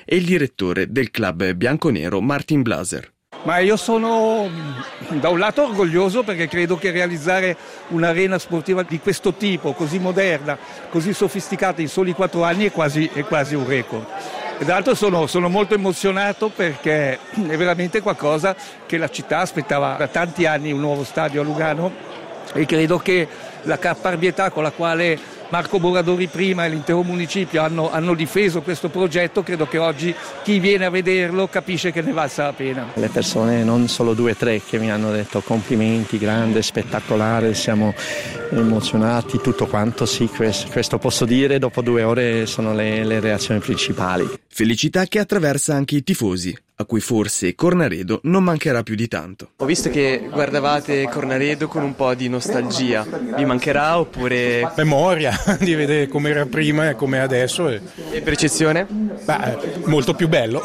e il direttore del club bianconero Martin Blaser. Ma io sono da un lato orgoglioso perché credo che realizzare un'arena sportiva di questo tipo, così moderna, così sofisticata in soli 4 anni è quasi un record. E dall'altro sono molto emozionato perché è veramente qualcosa che la città aspettava da tanti anni, un nuovo stadio a Lugano, e credo che la caparbietà con la quale Marco Boradori prima e l'intero municipio hanno difeso questo progetto, credo che oggi chi viene a vederlo capisce che ne valsa la pena. Le persone, non solo 2 o 3, che mi hanno detto complimenti, grande, spettacolare, siamo emozionati, tutto quanto, sì, questo posso dire, dopo 2 ore sono le reazioni principali. Felicità che attraversa anche i tifosi, a cui forse Cornaredo non mancherà più di tanto. Ho visto che guardavate Cornaredo con un po' di nostalgia, vi mancherà oppure... Memoria di vedere come era prima e come è adesso. E percezione? Molto più bello.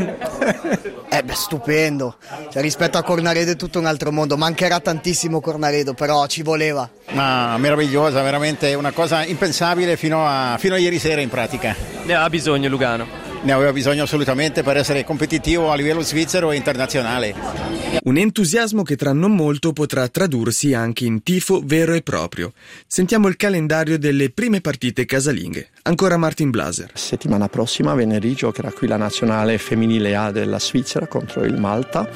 Stupendo, rispetto a Cornaredo è tutto un altro mondo, mancherà tantissimo Cornaredo, però ci voleva. Meravigliosa, veramente una cosa impensabile fino a ieri sera in pratica. Ne ha bisogno Lugano? Ne aveva bisogno assolutamente per essere competitivo a livello svizzero e internazionale. Un entusiasmo che tra non molto potrà tradursi anche in tifo vero e proprio. Sentiamo il calendario delle prime partite casalinghe. Ancora Martin Blaser. Settimana prossima, venerdì, giocherà qui la nazionale femminile A della Svizzera contro il Malta,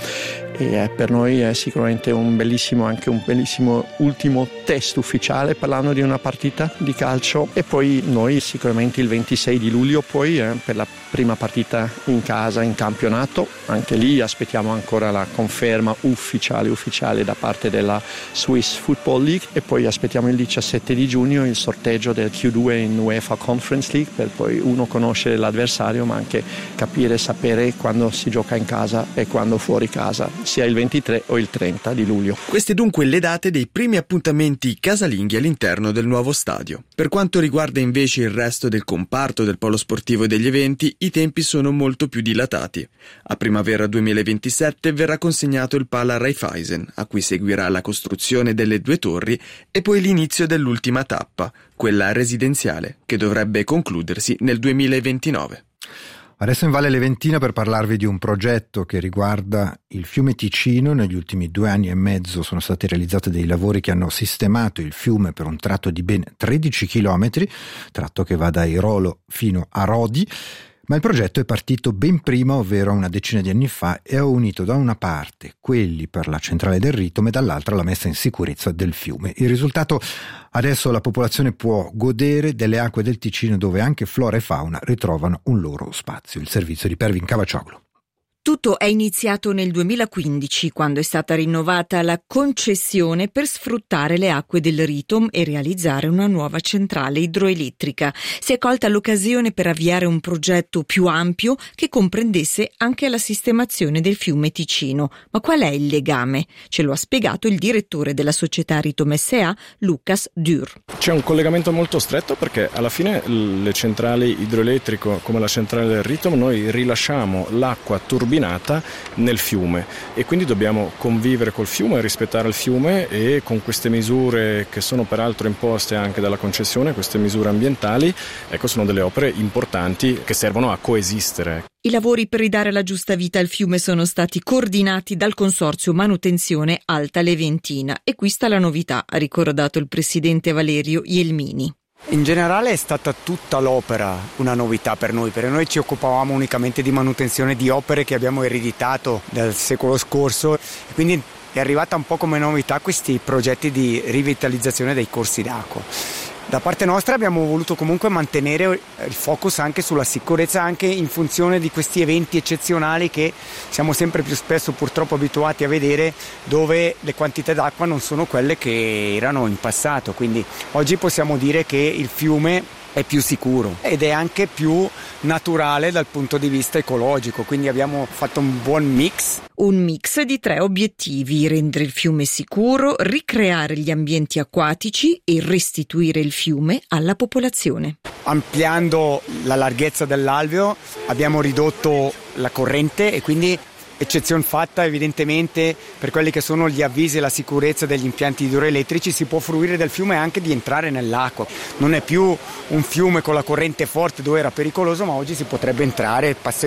e per noi è sicuramente anche un bellissimo ultimo test ufficiale parlando di una partita di calcio. E poi noi sicuramente il 26 di luglio poi per la prima partita in casa in campionato, anche lì aspettiamo ancora la conferma ufficiale da parte della Swiss Football League, e poi aspettiamo il 17 di giugno il sorteggio del Q2 in UEFA Conference League, per poi uno conoscere l'avversario ma anche capire e sapere quando si gioca in casa e quando fuori casa, sia il 23 o il 30 di luglio. Queste dunque le date dei primi appuntamenti casalinghi all'interno del nuovo stadio. Per quanto riguarda invece il resto del comparto del polo sportivo e degli eventi, i tempi sono molto più dilatati. A primavera 2027 verrà consegnato il Pala Raiffeisen, a cui seguirà la costruzione delle 2 torri e poi l'inizio dell'ultima tappa, quella residenziale, che dovrebbe concludersi nel 2029. Adesso in Valle Leventina per parlarvi di un progetto che riguarda il fiume Ticino. Negli ultimi 2 anni e mezzo sono stati realizzati dei lavori che hanno sistemato il fiume per un tratto di ben 13 chilometri, tratto che va da Airolo fino a Rodi. Ma il progetto è partito ben prima, ovvero una decina di anni fa, e ha unito da una parte quelli per la centrale del Ritom e dall'altra la messa in sicurezza del fiume. Il risultato: adesso la popolazione può godere delle acque del Ticino, dove anche flora e fauna ritrovano un loro spazio. Il servizio di Pervin Cavaccioglu. Tutto è iniziato nel 2015, quando è stata rinnovata la concessione per sfruttare le acque del Ritom e realizzare una nuova centrale idroelettrica. Si è colta l'occasione per avviare un progetto più ampio che comprendesse anche la sistemazione del fiume Ticino. Ma qual è il legame? Ce lo ha spiegato il direttore della società Ritom SA, Lucas Dürr. C'è un collegamento molto stretto perché alla fine le centrali idroelettriche come la centrale del Ritom, noi rilasciamo l'acqua turbinata nel fiume e quindi dobbiamo convivere col fiume, rispettare il fiume, e con queste misure che sono peraltro imposte anche dalla concessione, queste misure ambientali, sono delle opere importanti che servono a coesistere. I lavori per ridare la giusta vita al fiume sono stati coordinati dal Consorzio Manutenzione Alta Leventina, e qui sta la novità, ha ricordato il presidente Valerio Ielmini. In generale è stata tutta l'opera una novità per noi, perché noi ci occupavamo unicamente di manutenzione di opere che abbiamo ereditato dal secolo scorso, e quindi è arrivata un po' come novità questi progetti di rivitalizzazione dei corsi d'acqua. Da parte nostra abbiamo voluto comunque mantenere il focus anche sulla sicurezza, anche in funzione di questi eventi eccezionali che siamo sempre più spesso purtroppo abituati a vedere, dove le quantità d'acqua non sono quelle che erano in passato. Quindi oggi possiamo dire che il fiume è più sicuro ed è anche più naturale dal punto di vista ecologico, quindi abbiamo fatto un buon mix. Un mix di 3 obiettivi: rendere il fiume sicuro, ricreare gli ambienti acquatici e restituire il fiume alla popolazione. Ampliando la larghezza dell'alveo abbiamo ridotto la corrente, e quindi eccezione fatta evidentemente per quelli che sono gli avvisi e la sicurezza degli impianti idroelettrici, si può fruire del fiume anche di entrare nell'acqua. Non è più un fiume con la corrente forte dove era pericoloso, ma oggi si potrebbe entrare, passeggiare